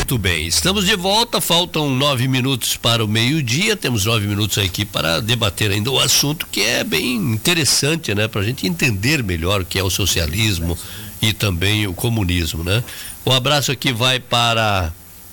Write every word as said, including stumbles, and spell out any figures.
Muito bem, estamos de volta, faltam nove minutos para o meio-dia, temos nove minutos aqui para debater ainda o assunto que é bem interessante, né? Para a gente entender melhor o que é o socialismo e também o comunismo, né? Um abraço aqui vai para